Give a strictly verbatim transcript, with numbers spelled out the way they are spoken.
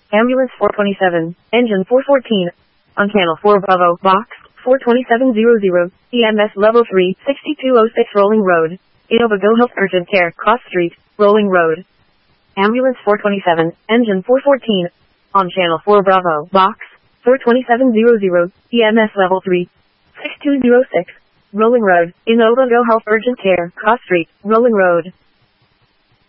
Ambulance four twenty-seven, engine four fourteen. On channel four Bravo, box four twenty-seven hundred, E M S level three, sixty-two oh six Rolling Road. Innova Go Health Urgent Care, Cross Street, Rolling Road. Ambulance four twenty-seven, engine four fourteen. On channel four Bravo, box four twenty-seven hundred, E M S level three, sixty-two oh six, Rolling Road. Innova Go Health Urgent Care, Cross Street, Rolling Road.